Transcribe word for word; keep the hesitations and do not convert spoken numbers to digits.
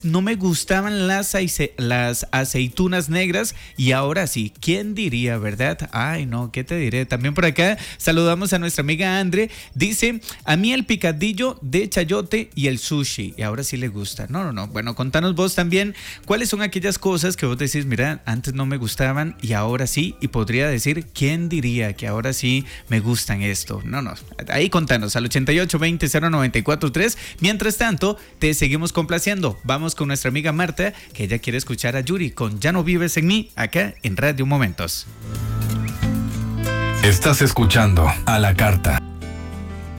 no me gustaban las, ace- las aceitunas negras y ahora sí, ¿quién diría, verdad? Ay, no, ¿qué te diré? También por acá saludamos a nuestra amiga Andre. Dice, a mí el picadillo de chayote y el sushi. Y ahora sí le gusta. No, no, no. Bueno, contanos vos también cuáles son aquellas cosas que vos decís, mira, antes no me gustaban y ahora sí. Y podría decir, ¿quién diría que ahora sí me gustan esto? No, no. Ahí contanos al ochenta y ocho veinte cero noventa y cuatro tres. Mientras tanto, te seguimos complaciendo. Vamos con nuestra amiga Marta, que ella quiere escuchar a Yuri con Ya no vives en mí, acá en Radio Momentos. Estás escuchando A la Carta,